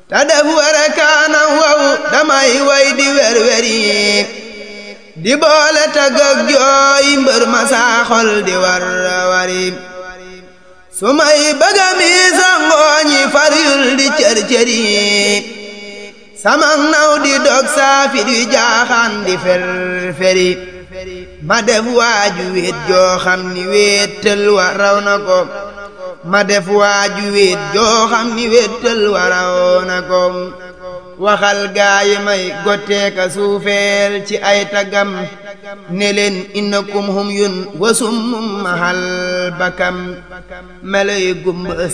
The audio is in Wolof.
ta def warakaana wow damay way di werweri di boole tagg ak jooy mbër ma saa xol di war wari su may bëgga mi sa ngooñi far yul di cër-cëri samang naw di dog saafi di jaaxaan di fer-feri ma def waaju wéet joo xam ni wéetal wa raw na ko ma def waaju wéet joo xam ni wéetal wa raw na ko waxal gaayi may gotteeka suufeel ci ay tagam ne leen innakum hum yun wasum mahal bakam meloy gumba